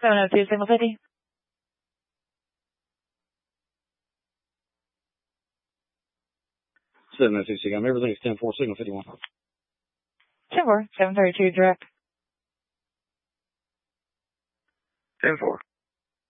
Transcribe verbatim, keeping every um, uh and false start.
seven oh two, signal fifty. seven oh two, Seacom. Everything's ten four, signal fifty-one. ten four, seven thirty-two, direct. ten four.